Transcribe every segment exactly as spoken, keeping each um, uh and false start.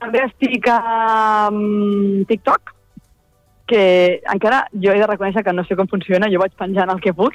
També estic a um, TikTok, que encara jo he de reconèixer que no sé com funciona, jo vaig penjant el que puc.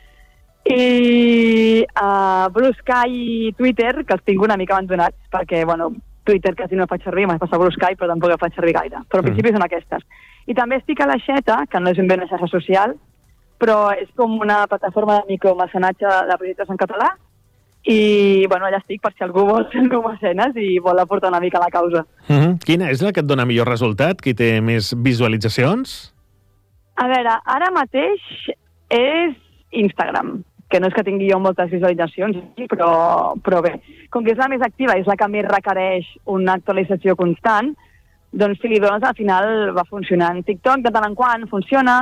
I a uh, Blue Sky i Twitter, que els tinc una mica abandonats, perquè, bueno, Twitter quasi no el faig servir, m'ha passat Blue Sky, però tampoc el faig servir gaire. Però al principi mm. són aquestes. I també estic a la Xeta, que no és ben bé una xarxa social, però és com una plataforma de micromecenatge de projectes en català, i bueno, allà estic per si algú vol ser meu mecenes i vol aportar una mica a la causa. Mm-hmm. Quina és la que et dona millor resultat? Qui té més visualitzacions? A veure, ara mateix és Instagram, que no és que tingui jo moltes visualitzacions, però, però bé, com que és la més activa, és la que més requereix una actualització constant, doncs si li dones al final va funcionant. TikTok de tant en quant funciona,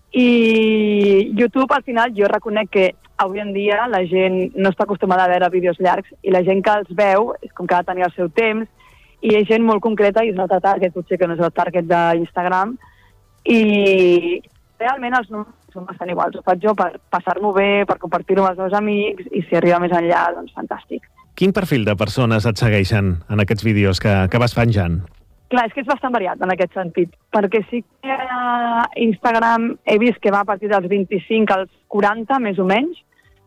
i YouTube al final jo reconec que avui en dia la gent no està acostumada a veure vídeos llargs i la gent que els veu és com que ha de tenir el seu temps i és gent molt concreta i és un altre target, potser que no és el target d'Instagram, i realment els números són bastant iguals. Ho faig jo per passar-m'ho bé, per compartir-ho amb els meus amics i si arriba més enllà, doncs fantàstic. Quin perfil de persones et segueixen en aquests vídeos que, que vas penjant? Clar, és que és bastant variat en aquest sentit, perquè sí que a Instagram he vist que va a partir dels vint-i-cinc als quaranta, més o menys.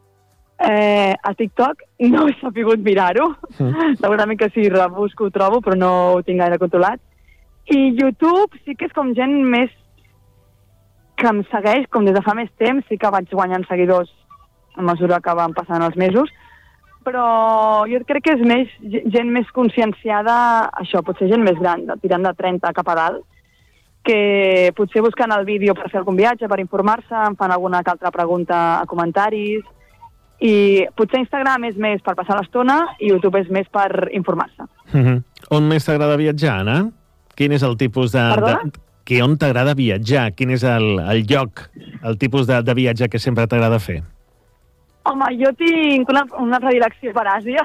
Eh, a TikTok no he sabut mirar-ho. Mm. Segurament que si rebusco ho trobo, però no ho tinc gaire controlat. I YouTube sí que és com gent més que em segueix, com des de fa més temps, sí que vaig guanyant seguidors a mesura que van passant els mesos, però jo crec que és més gent més conscienciada, això, potser gent més gran, tirant de trenta cap a dalt, que potser busquen el vídeo per fer algun viatge, per informar-se, em fan alguna altra pregunta a comentaris, i potser Instagram és més per passar l'estona i YouTube és més per informar-se. Mm-hmm. On més t'agrada viatjar, Anna? Quin és el tipus de... Perdona? de... Que on t'agrada viatjar? Quin és el, el lloc, el tipus de, de viatge que sempre t'agrada fer? Home, jo tinc una, una predilecció per Àsia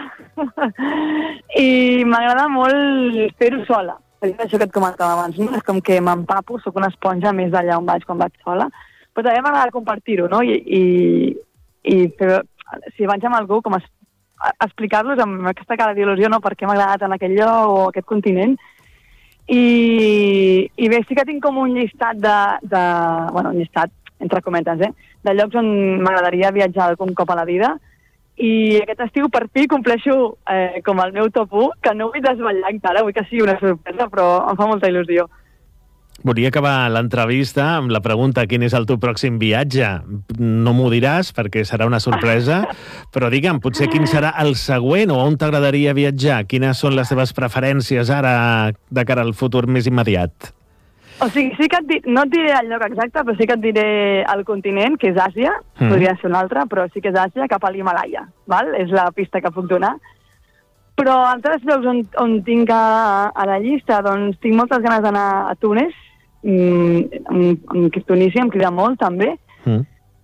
i m'agrada molt fer-ho sola. És això que et comentava abans, no? És com que m'empapo, sóc una esponja més d'allà on vaig quan vaig sola, però també m'agrada compartir-ho, no? I, i, i fer, si vaig amb algú, com es, explicar-los amb aquesta cara d'il·lusió, no? Per què m'ha agradat en aquell lloc o aquest continent. I, i bé, sí que tinc com un llistat de... de bueno, un llistat, entre cometes, eh? De llocs on m'agradaria viatjar algun cop a la vida, i aquest estiu per fi compleixo eh, com el meu top u, que no vull desvetllar encara, vull que sigui una sorpresa, però em fa molta il·lusió. Volia acabar l'entrevista amb la pregunta quin és el teu pròxim viatge. No m'ho diràs perquè serà una sorpresa, però digue'm, potser quin serà el següent o on t'agradaria viatjar? Quines són les teves preferències ara de cara al futur més immediat? O sigui, sí que et di... no et diré el lloc exacte, però sí que et diré el continent, que és Àsia, mm. podria ser un altre, però sí que és Àsia, cap a l'Himalaya, val? És la pista que puc donar. Però altres llocs on, on tinc a, a la llista, doncs tinc moltes ganes d'anar a Túnez, mm, que Tunísia em crida molt, també, mm.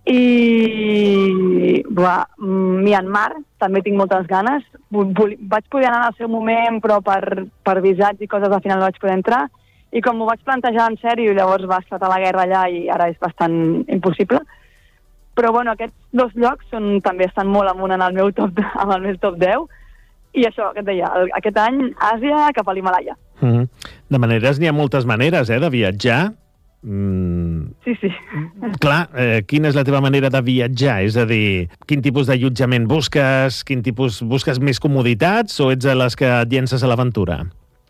i buah, Myanmar, també tinc moltes ganes. Vaig poder anar al seu moment, però per, per visats i coses al final no vaig poder entrar, i com m'ho vaig plantejar en sèrio, llavors va esclatar la guerra allà i ara és bastant impossible. Però bueno, aquests dos llocs són, també estan molt amunt en el meu top, en el meu top deu, i això, que et deia, el, aquest any Àsia cap a l'Himalaya. Mm-hmm. De maneres, n'hi ha moltes maneres, eh, de viatjar. Mm. Sí, sí. Clar, eh, quina és la teva manera de viatjar? És a dir, quin tipus d'allotjament busques? Quin tipus busques més comoditats o ets de les que et llences a l'aventura?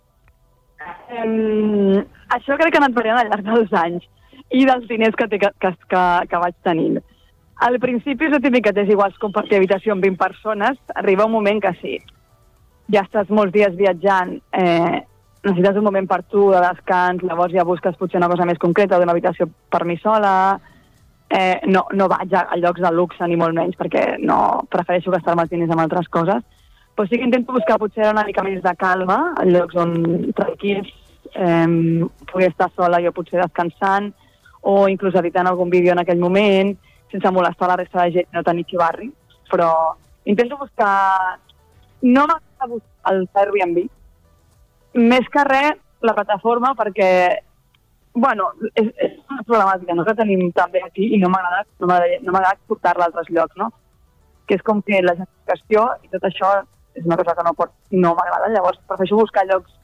Um, això crec que ha anat variant al llarg dels anys i dels diners que, té, que, que, que, que vaig tenint. Al principi és el típic que t'és igual compartir habitació amb vint persones, arriba un moment que sí, ja estàs molts dies viatjant, eh, necessites un moment per tu de descans, llavors ja busques potser una cosa més concreta, d'una habitació per mi sola, eh, no, no vaig a, a llocs de luxe ni molt menys perquè no prefereixo gastar-me els diners en altres coses, però sí que intento buscar potser una mica més de calma, en llocs on tranquils, eh, pugui estar sola jo potser descansant, o inclús editant algun vídeo en aquell moment, sense molestar la resta de gent, no tenir xivarri, però intento buscar... No m'agrada buscar el Airbnb, més que res la plataforma, perquè, bueno, és, és una problemàtica, no?, que tenim també aquí i no m'agrada no no m'agrada portar-la a altres llocs, no? Que és com que la gestió i tot això és una cosa que no, pot, no m'agrada, llavors prefereixo buscar llocs